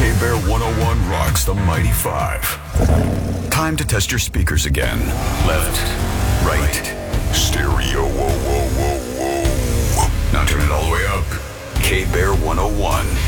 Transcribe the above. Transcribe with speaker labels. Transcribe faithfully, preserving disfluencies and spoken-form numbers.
Speaker 1: K-Bear one oh one rocks the Mighty Five. Time to test your speakers again. Left, right, stereo, whoa, whoa, whoa, whoa. Now turn it all the way up. K-Bear one oh one.